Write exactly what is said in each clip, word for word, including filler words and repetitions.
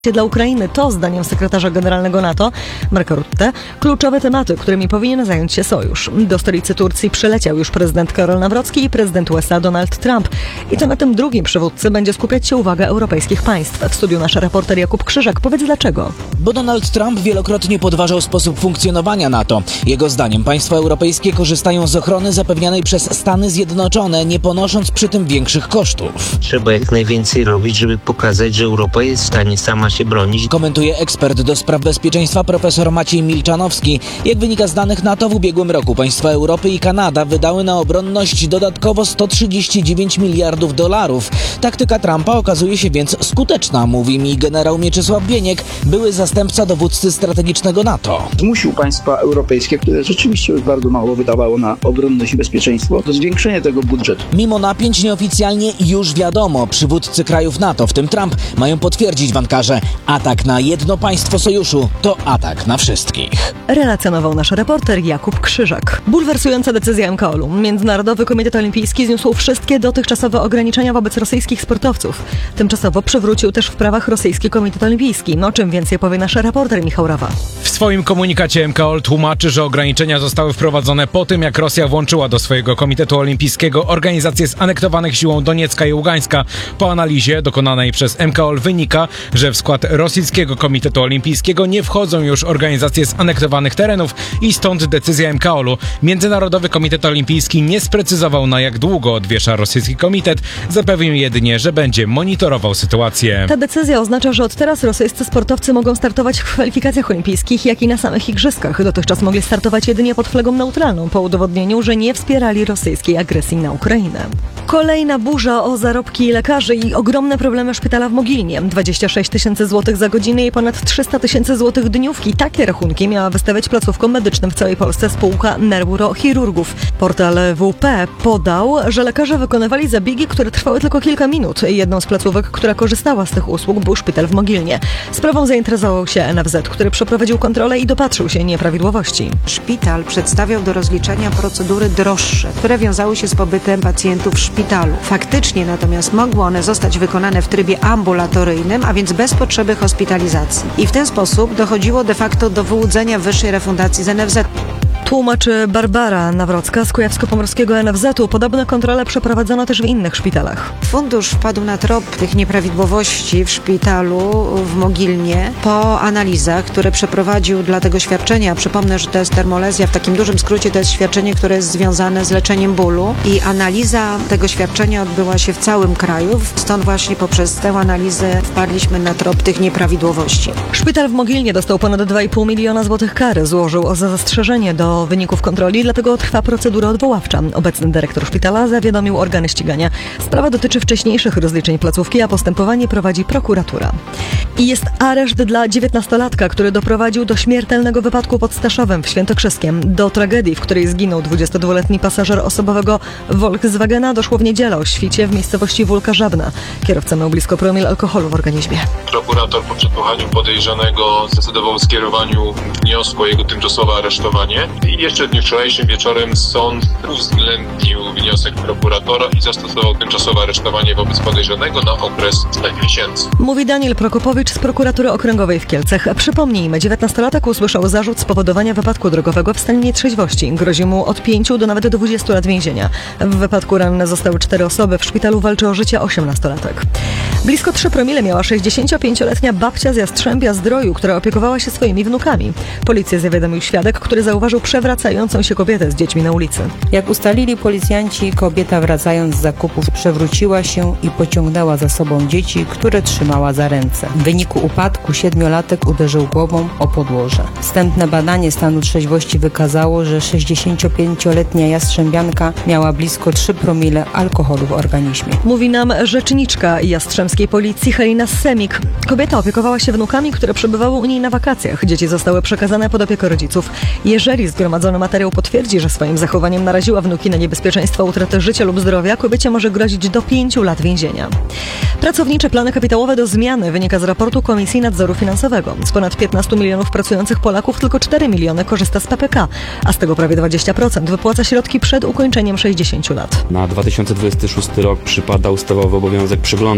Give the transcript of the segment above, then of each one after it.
Dla Ukrainy to, zdaniem sekretarza generalnego NATO, Marka Rutte, kluczowe tematy, którymi powinien zająć się sojusz. Do stolicy Turcji przyleciał już prezydent Karol Nawrocki i prezydent U S A Donald Trump. I to na tym drugim przywódcy będzie skupiać się uwaga europejskich państw. W studiu nasz reporter Jakub Krzyżak. Powiedz dlaczego. Bo Donald Trump wielokrotnie podważał sposób funkcjonowania NATO. Jego zdaniem państwa europejskie korzystają z ochrony zapewnianej przez Stany Zjednoczone, nie ponosząc przy tym większych kosztów. Trzeba jak najwięcej robić, żeby pokazać, że Europa jest w stanie sama się bronić. Komentuje ekspert do spraw bezpieczeństwa profesor Maciej Milczanowski. Jak wynika z danych NATO, w ubiegłym roku państwa Europy i Kanada wydały na obronność dodatkowo sto trzydzieści dziewięć miliardów dolarów. Taktyka Trumpa okazuje się więc skuteczna, mówi mi generał Mieczysław Bieniek, były zastępca dowódcy strategicznego NATO. Zmusił państwa europejskie, które rzeczywiście już bardzo mało wydawało na obronność i bezpieczeństwo, do zwiększenia tego budżetu. Mimo napięć nieoficjalnie już wiadomo, przywódcy krajów NATO, w tym Trump, mają potwierdzić w Ankarze: atak na jedno państwo sojuszu to atak na wszystkich. Relacjonował nasz reporter Jakub Krzyżak. Bulwersująca decyzja M K O L-u. Międzynarodowy Komitet Olimpijski zniósł wszystkie dotychczasowe ograniczenia wobec rosyjskich sportowców. Tymczasowo przywrócił też w prawach rosyjski Komitet Olimpijski. O czym więcej powie nasz reporter Michał Rawa. W swoim komunikacie M K O L tłumaczy, że ograniczenia zostały wprowadzone po tym, jak Rosja włączyła do swojego Komitetu Olimpijskiego organizacje zanektowanych siłą Doniecka i Ługańska. Po analizie dokonanej przez M K O L wynika, że w skład rosyjskiego Komitetu Olimpijskiego nie wchodzą już organizacje z anektowanych terenów i stąd decyzja M K O L-u. Międzynarodowy Komitet Olimpijski nie sprecyzował, na jak długo odwiesza rosyjski komitet, zapewnił jedynie, że będzie monitorował sytuację. Ta decyzja oznacza, że od teraz rosyjscy sportowcy mogą startować w kwalifikacjach olimpijskich, jak i na samych igrzyskach. Dotychczas mogli startować jedynie pod flagą neutralną, po udowodnieniu, że nie wspierali rosyjskiej agresji na Ukrainę. Kolejna burza o zarobki lekarzy i ogromne problemy szpitala w Mogilnie. dwadzieścia sześć tysięcy złotych za godzinę i ponad trzysta tysięcy złotych dniówki. Takie rachunki miała wystawiać placówkom medycznym w całej Polsce spółka Neurochirurgów. Portal W P podał, że lekarze wykonywali zabiegi, które trwały tylko kilka minut. Jedną z placówek, która korzystała z tych usług, był szpital w Mogilnie. Sprawą zainteresował się N F Z, który przeprowadził kontrolę i dopatrzył się nieprawidłowości. Szpital przedstawiał do rozliczenia procedury droższe, które wiązały się z pobytem pacjentów w szpitalu. Faktycznie natomiast mogły one zostać wykonane w trybie ambulatoryjnym, a więc bez potrzeby hospitalizacji. I w ten sposób dochodziło de facto do wyłudzenia wyższej refundacji z N F Z. Tłumaczy Barbara Nawrocka z kujawsko-pomorskiego N F Z-u. Podobne kontrole przeprowadzono też w innych szpitalach. Fundusz wpadł na trop tych nieprawidłowości w szpitalu w Mogilnie po analizach, które przeprowadził dla tego świadczenia. Przypomnę, że to jest termolezja, w takim dużym skrócie to jest świadczenie, które jest związane z leczeniem bólu i analiza tego świadczenia odbyła się w całym kraju. Stąd właśnie poprzez tę analizę wpadliśmy na trop tych nieprawidłowości. Szpital w Mogilnie dostał ponad dwa i pół miliona złotych kary. Złożył o zastrzeżenie do wyników kontroli, dlatego trwa procedura odwoławcza. Obecny dyrektor szpitala zawiadomił organy ścigania. Sprawa dotyczy wcześniejszych rozliczeń placówki, a postępowanie prowadzi prokuratura. I jest areszt dla dziewiętnastolatka, który doprowadził do śmiertelnego wypadku pod Staszowem w Świętokrzyskiem. Do tragedii, w której zginął dwudziestodwuletni pasażer osobowego Volkswagena, doszło w niedzielę o świcie w miejscowości Wólka Żabna. Kierowca miał blisko promil alkoholu w organizmie. Prokurator po przesłuchaniu podejrzanego zdecydował o skierowaniu wniosku o jego tymczasowe aresztowanie. I jeszcze w dniu wczorajszym wieczorem sąd uwzględnił wniosek prokuratora i zastosował tymczasowe aresztowanie wobec podejrzanego na okres czterech miesięcy. Mówi Daniel Prokopowicz z prokuratury okręgowej w Kielcach. Przypomnijmy, dziewiętnastolatek usłyszał zarzut spowodowania wypadku drogowego w stanie nietrzeźwości. Grozi mu od pięciu do nawet dwudziestu lat więzienia. W wypadku ranne zostały cztery osoby. W szpitalu walczy o życie osiemnastolatek. Blisko trzy promile miała sześćdziesięciopięcioletnia babcia z Jastrzębia-Zdroju, która opiekowała się swoimi wnukami. Policję zawiadomił świadek, który zauważył przewracającą się kobietę z dziećmi na ulicy. Jak ustalili policjanci, kobieta wracając z zakupów przewróciła się i pociągnęła za sobą dzieci, które trzymała za ręce. W wyniku upadku siedmiolatek uderzył głową o podłoże. Wstępne badanie stanu trzeźwości wykazało, że sześćdziesięciopięcioletnia jastrzębianka miała blisko trzy promile alkoholu w organizmie. Mówi nam rzeczniczka jastrzębskiej policji Halina Semik. Kobieta opiekowała się wnukami, które przebywały u niej na wakacjach. Dzieci zostały przekazane pod opiekę rodziców. Jeżeli zgromadzony materiał potwierdzi, że swoim zachowaniem naraziła wnuki na niebezpieczeństwo utraty życia lub zdrowia, kobiecie może grozić do pięciu lat więzienia. Pracownicze plany kapitałowe do zmiany wynika z raportu Komisji Nadzoru Finansowego. Z ponad piętnastu milionów pracujących Polaków tylko cztery miliony korzysta z P P K, a z tego prawie dwadzieścia procent wypłaca środki przed ukończeniem sześćdziesięciu lat. Na dwa tysiące dwudziesty szósty rok przypada ustawowy obowiązek przeglądu funkcjonowania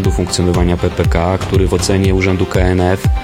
funkcjonowania P P K, który w ocenie Urzędu K N F